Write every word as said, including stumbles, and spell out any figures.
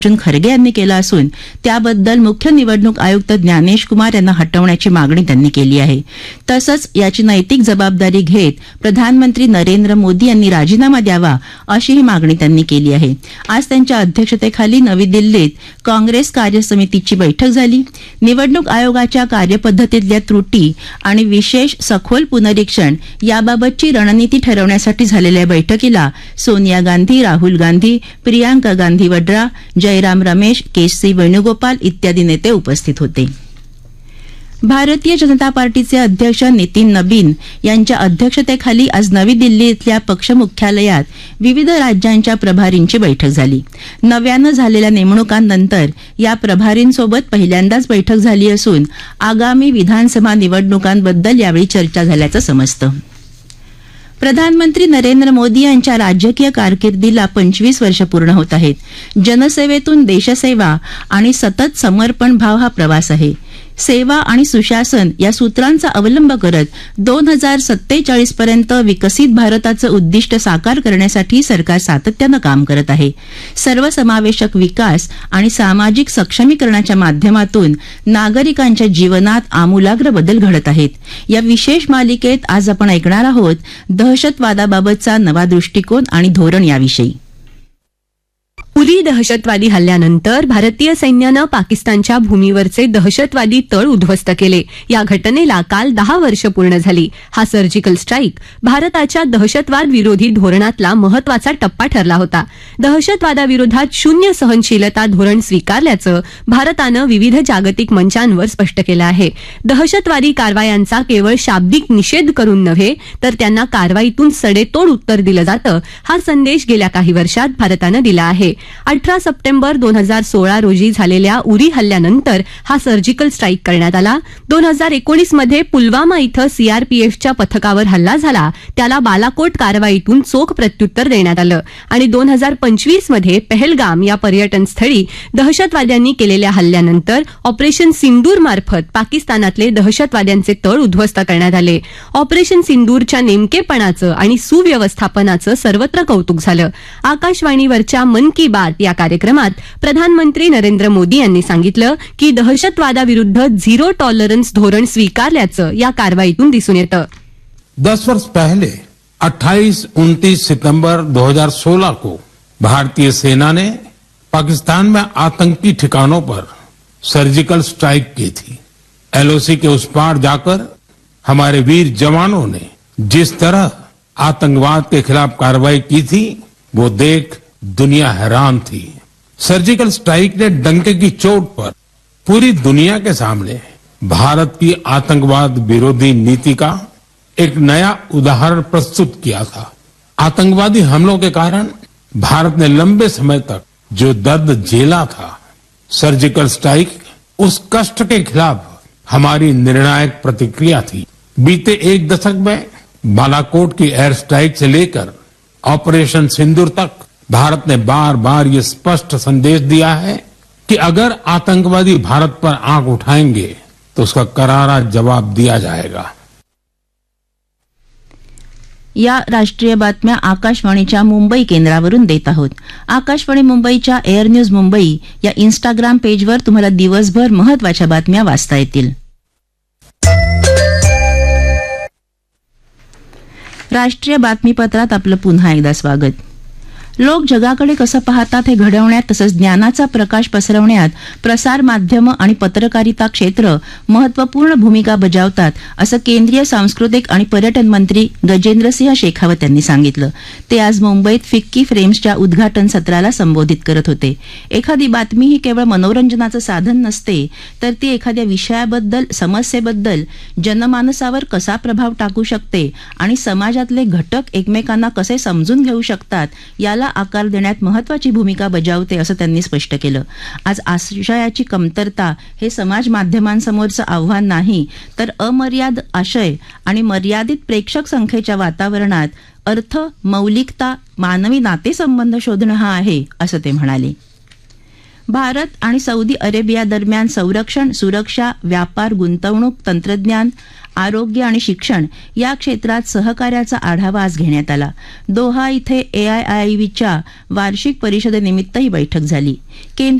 खरगे यांनी केला असून त्याबद्दल मुख्य निवडणूक आयुक्त ज्ञानेश कुमार यांना हटवण्याची मागणी त्यांनी केली आहे. तसंच याची नैतिक जबाबदारी घेत प्रधानमंत्री नरेंद्र मोदी यांनी राजीनामा द्यावा अशीही मागणी त्यांनी केली आहे. आज त्यांच्या अध्यक्षतेखाली नवी दिल्लीत काँग्रेस कार्यसमितीची बैठक झाली. निवडणूक आयोगाच्या कार्यपद्धतीतल्या त्रुटी आणि विशेष सखोल पुनरीक्षण याबाबतची रणनीती ठरवण्यासाठी झालेल्या बैठकीला सोनिया गांधी, राहुल गांधी, प्रियांका गांधी वड्रा, जयराम रमेश, के सी वेणुगोपाल इत्यादी नेते उपस्थित होते. भारतीय जनता पार्टीचे अध्यक्ष नितीन नबीन यांच्या अध्यक्षतेखाली आज नवी दिल्ली इथल्या पक्ष मुख्यालयात विविध राज्यांच्या प्रभारींची बैठक झाली. नव्यानं झालेल्या नेमणुकांनंतर या प्रभारींसोबत पहिल्यांदाच बैठक झाली असून आगामी विधानसभा निवडणुकांबद्दल यावेळी चर्चा झाल्याचं समजतं. प्रधानमंत्री नरेंद्र मोदी यांच्या राजकीय कारकिर्दीला पंचवीस वर्ष पूर्ण होत आहेत. जनसेवेतून देशसेवा आणि सतत समर्पण भाव हा प्रवास आहे. सेवा आणि सुशासन या सूत्रांचा अवलंब करत दोन हजार सत्तेचाळीस पर्यंत विकसित भारताचं उद्दिष्ट साकार करण्यासाठी सरकार सातत्यानं काम करत आहे. सर्वसमावेशक विकास आणि सामाजिक सक्षमीकरणाच्या माध्यमातून नागरिकांच्या जीवनात आमूलाग्र बदल घडत आहेत. या विशेष मालिकेत आज आपण ऐकणार आहोत दहशतवादाबाबतचा नवा दृष्टिकोन आणि धोरण याविषयी. उरी दहशतवादी हल्ल्यानंतर भारतीय सैन्यानं पाकिस्तानच्या भूमीवरचे दहशतवादी तळ उद्ध्वस्त केले. या घटनेला काल दहा वर्ष पूर्ण झाली. हा सर्जिकल स्ट्राईक भारताच्या दहशतवाद विरोधी धोरणातला महत्वाचा टप्पा ठरला होता. दहशतवादाविरोधात शून्य सहनशीलता धोरण स्वीकारल्याचं भारतानं विविध जागतिक मंचांवर स्पष्ट केलं आहे. दहशतवादी कारवायांचा केवळ शाब्दिक निषेध करून नव्हे तर त्यांना कारवाईतून सडेतोड उत्तर दिलं जातं, हा संदेश गेल्या काही वर्षात भारतानं दिला आहे. अठरा सप्टेंबर दोन हजार सोळा रोजी झालेल्या उरी हल्ल्यानंतर हा सर्जिकल स्ट्राईक करण्यात आला. दोन हजार एकोणीस मध्ये पुलवामा इथं सीआरपीएफच्या पथकावर हल्ला झाला, त्याला बालाकोट कारवाईतून चोख प्रत्युत्तर देण्यात आलं आणि दोन हजार पंचवीस मध्ये पहलगाम या पर्यटन स्थळी दहशतवाद्यांनी केलेल्या हल्ल्यानंतर ऑपरेशन सिंदूर मार्फत पाकिस्तानातले दहशतवाद्यांचे तळ उद्ध्वस्त करण्यात आले. ऑपरेशन सिंदूरच्या नेमकेपणाचं आणि सुव्यवस्थापनाचं सर्वत्र कौतुक झालं. आकाशवाणीवरच्या मन की बात या कार्यक्रमात प्रधानमंत्री नरेंद्र मोदी यांनी सांगितलं की दहशतवादाविरुद्ध झिरो टॉलरन्स धोरण स्वीकारल्याचं या कारवाईतून दिसून येतं. दस वर्ष पहले अट्ठाईस उनतीस सितंबर दो हजार सोलह को भारतीय सेना ने पाकिस्तान में आतंकी ठिकानों पर सर्जिकल स्ट्राइक की थी. एलओसी के उस पार जाकर हमारे वीर जवानों ने जिस तरह आतंकवाद के खिलाफ कार्रवाई की थी वो देख दुनिया हैरान थी. सर्जिकल स्ट्राइक ने डंके की चोट पर पूरी दुनिया के सामने भारत की आतंकवाद विरोधी नीति का एक नया उदाहरण प्रस्तुत किया था. आतंकवादी हमलों के कारण भारत ने लंबे समय तक जो दर्द झेला था, सर्जिकल स्ट्राइक उस कष्ट के खिलाफ हमारी निर्णायक प्रतिक्रिया थी. बीते एक दशक में बालाकोट की एयर स्ट्राइक से लेकर ऑपरेशन सिंदूर तक भारत ने बार बार ये स्पष्ट संदेश दिया है कि अगर आतंकवादी भारत पर आंख उठाएंगे तो उसका करारा जवाब दिया जाएगा. या राष्ट्रीय बातम्या आकाशवाणीच्या मुंबई केंद्रावरून देत आहोत. आकाशवाणी मुंबईच्या एअर न्यूज मुंबई या इन्स्टाग्राम पेजवर तुम्हाला दिवसभर महत्वाच्या बातम्या वाचता येतील. राष्ट्रीय बातमीपत्रात आपलं पुन्हा एकदा स्वागत. लोक जगाकडे कसं पाहतात हे घडवण्यात तसंच ज्ञानाचा प्रकाश पसरवण्यात प्रसार माध्यमं आणि पत्रकारिता क्षेत्र महत्वपूर्ण भूमिका बजावतात असं केंद्रीय सांस्कृतिक आणि पर्यटन मंत्री गजेंद्रसिंह शेखावत यांनी सांगितलं. ते आज मुंबईत फिक्की फ्रेम्सच्या उद्घाटन सत्राला संबोधित करत होते. एखादी बातमी ही केवळ मनोरंजनाचं साधन नसते, तर ती एखाद्या विषयाबद्दल, समस्येबद्दल जनमानसावर कसा प्रभाव टाकू शकते आणि समाजातले घटक एकमेकांना कसे समजून घेऊ शकतात याला आकार देण्यात महत्वाची भूमिका बजावते असं त्यांनी स्पष्ट केलं. आज आशयाची कमतरता हे समाज माध्यमांसमोरचं आव्हान नाही, तर अमर्याद आशय आणि मर्यादित प्रेक्षक संख्येच्या वातावरणात अर्थ, मौलिकता, मानवी नातेसंबंध शोधणं हा आहे असं ते म्हणाले. भारत आणि सौदी अरेबिया दरम्यान संरक्षण, सुरक्षा, व्यापार, गुंतवणूक, तंत्रज्ञान, आरोग्य आणि शिक्षण या क्षेत्रात सहकार्याचा आढावा आज घेण्यात आला. दोहा इथे एआयआयव्हीच्या वार्षिक परिषदेनिमित्त ही बैठक झाली. केंद्रीय